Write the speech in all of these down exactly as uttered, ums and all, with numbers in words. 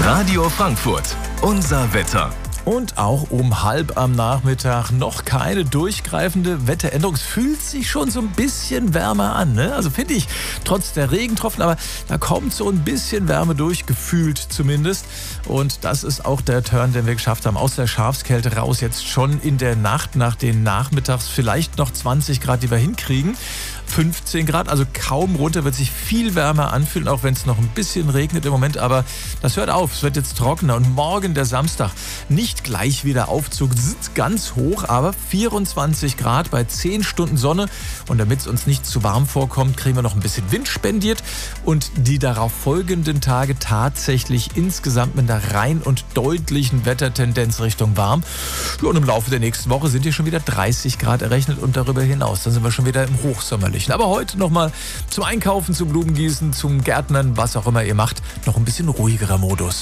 Radio Frankfurt, unser Wetter. Und auch um halb am Nachmittag noch keine durchgreifende Wetteränderung. Es fühlt sich schon so ein bisschen wärmer an, ne? Also finde ich, trotz der Regentropfen, aber da kommt so ein bisschen Wärme durch, gefühlt zumindest. Und das ist auch der Turn, den wir geschafft haben, aus der Schafskälte raus. Jetzt schon in der Nacht, nach den Nachmittags vielleicht noch zwanzig Grad, die wir hinkriegen. fünfzehn Grad, also kaum runter, wird sich viel wärmer anfühlen, auch wenn es noch ein bisschen regnet im Moment. Aber das hört auf, es wird jetzt trockener. Und morgen, der Samstag, nicht gleich wieder Aufzug, sitzt ganz hoch, aber vierundzwanzig Grad bei zehn Stunden Sonne. Und damit es uns nicht zu warm vorkommt, kriegen wir noch ein bisschen Wind spendiert. Und die darauf folgenden Tage tatsächlich insgesamt mit einer rein und deutlichen Wettertendenz Richtung warm. Ja, und im Laufe der nächsten Woche sind hier schon wieder dreißig Grad errechnet und darüber hinaus. Dann sind wir schon wieder im Hochsommerlichen. Aber heute nochmal zum Einkaufen, zum Blumengießen, zum Gärtnern, was auch immer ihr macht, noch ein bisschen ruhigerer Modus.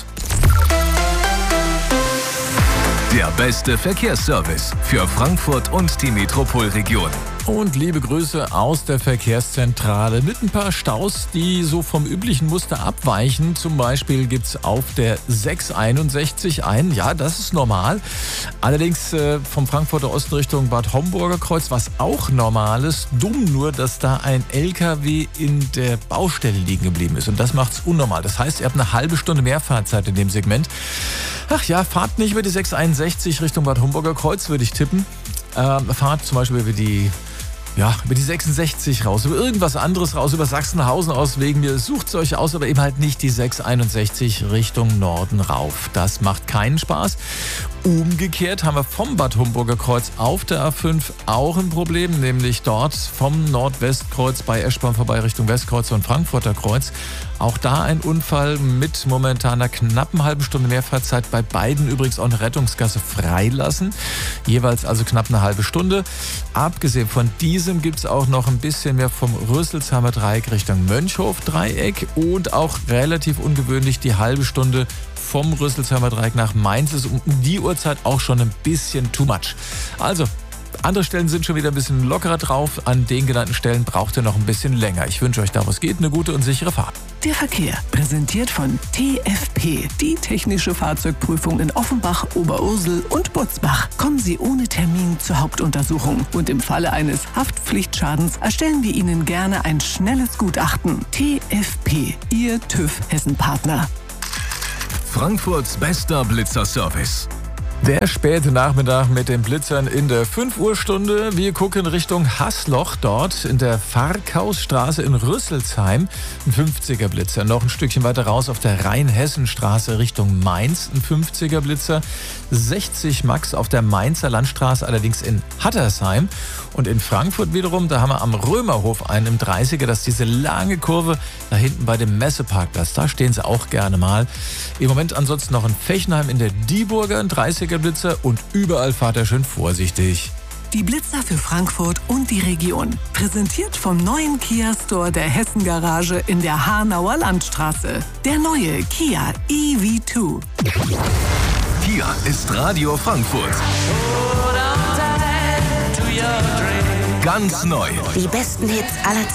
Der beste Verkehrsservice für Frankfurt und die Metropolregion. Und liebe Grüße aus der Verkehrszentrale mit ein paar Staus, die so vom üblichen Muster abweichen. Zum Beispiel gibt es auf der sechs einundsechzig einen, ja, das ist normal. Allerdings äh, vom Frankfurter Osten Richtung Bad Homburger Kreuz, was auch normal ist. Dumm nur, dass da ein L K W in der Baustelle liegen geblieben ist. Und das macht es unnormal. Das heißt, ihr habt eine halbe Stunde mehr Fahrzeit in dem Segment. Ach ja, fahrt nicht über die sechs einundsechzig Richtung Bad Homburger Kreuz, würde ich tippen. Ähm, fahrt zum Beispiel über die Ja, über die sechsundsechzig raus, über irgendwas anderes raus, über Sachsenhausen aus, wegen mir, sucht es euch aus, aber eben halt nicht die sechs einundsechzig Richtung Norden rauf. Das macht keinen Spaß. Umgekehrt haben wir vom Bad Homburger Kreuz auf der A fünf auch ein Problem, nämlich dort vom Nordwestkreuz bei Eschborn vorbei Richtung Westkreuz und Frankfurter Kreuz. Auch da ein Unfall mit momentaner knappen halben Stunde Mehrfahrzeit. Bei beiden übrigens auch eine Rettungsgasse freilassen. Jeweils also knapp eine halbe Stunde. Abgesehen von diesem gibt es auch noch ein bisschen mehr vom Rüsselsheimer Dreieck Richtung Mönchhof-Dreieck. Und auch relativ ungewöhnlich die halbe Stunde vom Rüsselsheimer Dreieck nach Mainz ist um die Uhrzeit auch schon ein bisschen too much. Also, andere Stellen sind schon wieder ein bisschen lockerer drauf. An den genannten Stellen braucht ihr noch ein bisschen länger. Ich wünsche euch, da wo es geht, eine gute und sichere Fahrt. Der Verkehr, präsentiert von T F P, die technische Fahrzeugprüfung in Offenbach, Oberursel und Butzbach. Kommen Sie ohne Termin zur Hauptuntersuchung. Und im Falle eines Haftpflichtschadens erstellen wir Ihnen gerne ein schnelles Gutachten. T F P, Ihr TÜV Hessen-Partner. Frankfurts bester Blitzerservice. Der späte Nachmittag mit den Blitzern in der fünf Uhr Stunde. Wir gucken Richtung Haßloch, dort in der Farkausstraße in Rüsselsheim. Ein fünfziger Blitzer. Noch ein Stückchen weiter raus auf der Rheinhessenstraße Richtung Mainz. Ein fünfziger Blitzer. sechzig Max auf der Mainzer Landstraße, allerdings in Hattersheim. Und in Frankfurt wiederum, da haben wir am Römerhof einen im dreißiger. Das ist diese lange Kurve da hinten bei dem Messeparkplatz. Da stehen sie auch gerne mal. Im Moment ansonsten noch in Fechenheim in der Dieburger, ein dreißiger Blitzer, und überall fahrt er schön vorsichtig. Die Blitzer für Frankfurt und die Region. Präsentiert vom neuen Kia Store der Hessen Garage in der Hanauer Landstraße. Der neue Kia E V zwei. Hier ist Radio Frankfurt. Ganz neu. Die besten Hits aller